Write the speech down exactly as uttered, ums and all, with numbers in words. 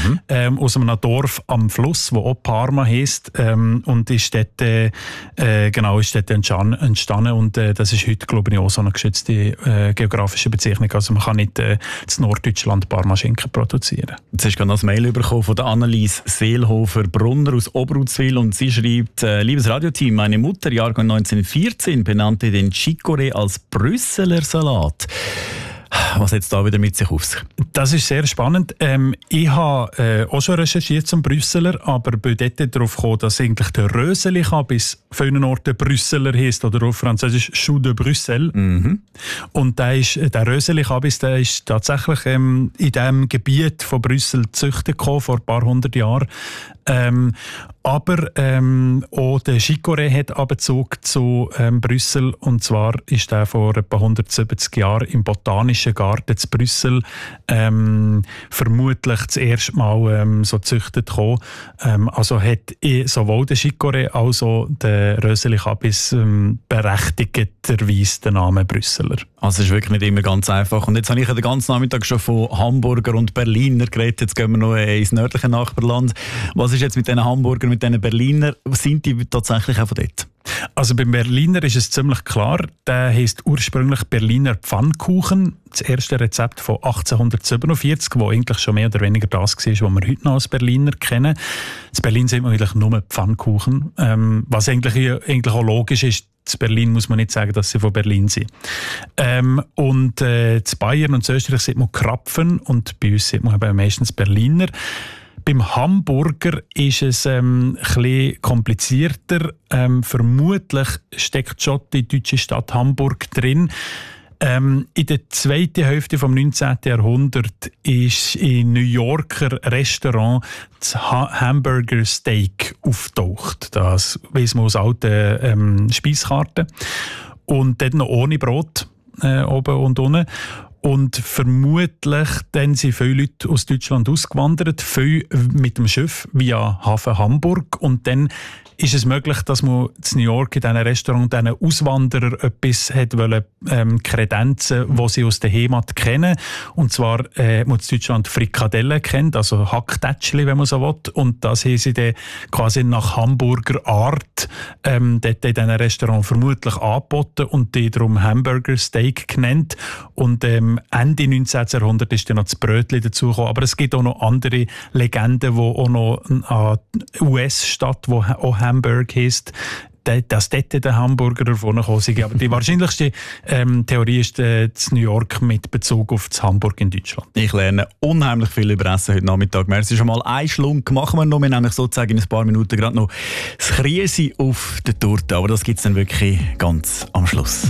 mhm. ähm, aus einem Dorf am Fluss, wo auch Parma heisst, ähm, und ist dort, äh, genau, ist dort entstanden und äh, das ist heute, glaube ich, auch so eine geschützte äh, geografische Bezeichnung. Also man kann nicht äh, in Norddeutschland Parma-Schinken produzieren. Jetzt hast du gerade noch ein Mail bekommen von der Annelies Seelhofer-Brunner aus Oberutzwil und sie schreibt: äh, Liebes Radioteam, meine Mutter, Jahrgang neunzehnhundertvierzehn, benannte den Chicorée als Brüsseler Salat. Was hat es da wieder mit sich auf sich? Das ist sehr spannend. Ähm, ich habe äh, auch schon recherchiert zum Brüsseler, aber bin dort darauf gekommen, dass eigentlich der Röseli-Kabis an vielen Orten Brüsseler heisst oder auf Französisch Chou de Bruxelles. Mhm. Und der, ist, der Röseli-Kabis der ist tatsächlich ähm, in diesem Gebiet von Brüssel gezüchtet gekommen, vor ein paar hundert Jahren. Ähm, aber ähm, auch der Chicorée hat einen Bezug zu ähm, Brüssel, und zwar ist der vor etwa hundertsiebzig Jahren im Botanischen Garten zu Brüssel ähm, vermutlich das erste Mal ähm, so gezüchtet gekommen. Ähm, also hat sowohl der Chicorée als auch der Röseli-Kabis ähm, berechtigterweise den Namen Brüsseler. Also es ist wirklich nicht immer ganz einfach. Und jetzt habe ich ja den ganzen Nachmittag schon von Hamburger und Berliner geredet. Jetzt gehen wir noch ins nördliche Nachbarland. Was ist jetzt mit diesen Hamburger, mit diesen Berliner? Sind die tatsächlich auch von dort? Also beim Berliner ist es ziemlich klar. Der heisst ursprünglich Berliner Pfannkuchen. Das erste Rezept von achtzehnhundertsiebenundvierzig, das eigentlich schon mehr oder weniger das war, was wir heute noch als Berliner kennen. In Berlin sind wir eigentlich nur Pfannkuchen. Ähm, was eigentlich, eigentlich auch logisch ist. In Berlin muss man nicht sagen, dass sie von Berlin sind. Ähm, und äh, in Bayern und in Österreich sieht man Krapfen und bei uns sieht man eben meistens Berliner. Beim Hamburger ist es ähm, ein bisschen komplizierter. Ähm, vermutlich steckt schon die deutsche Stadt Hamburg drin. Ähm, in der zweiten Hälfte des neunzehnten Jahrhunderts ist in New Yorker Restaurant das ha- Hamburger Steak auftaucht. Das weiss man aus alten ähm, Speiskarten. Und dort noch ohne Brot, äh, oben und unten. Und vermutlich dann sind viele Leute aus Deutschland ausgewandert, viele mit dem Schiff via Hafen Hamburg. Und dann ist es möglich, dass man in New York in diesem Restaurant diesen Auswanderern etwas hat wollen, ähm, kredenzen, die sie aus der Heimat kennen. Und zwar äh, man in Deutschland Frikadellen kennt, also Hacktätschli, wenn man so will. Und das haben sie dann quasi nach Hamburger Art ähm, dort in diesem Restaurant vermutlich angeboten und die darum Hamburger Steak genannt. Und ähm, Ende neunzehnten Jahrhundert ist dann noch das Brötchen dazugekommen. Aber es gibt auch noch andere Legenden, die auch noch an die U S-Stadt, die auch Hamburg heisst, dass dort der Hamburger davon gekommen sind. Aber die wahrscheinlichste ähm, Theorie ist äh, das New York mit Bezug auf das Hamburg in Deutschland. Ich lerne unheimlich viel über Essen heute Nachmittag. Merci schon mal. Einen Schlunk machen wir noch. Wir nämlich sozusagen in ein paar Minuten gerade noch das Kriesi auf der Torte. Aber das gibt es dann wirklich ganz am Schluss.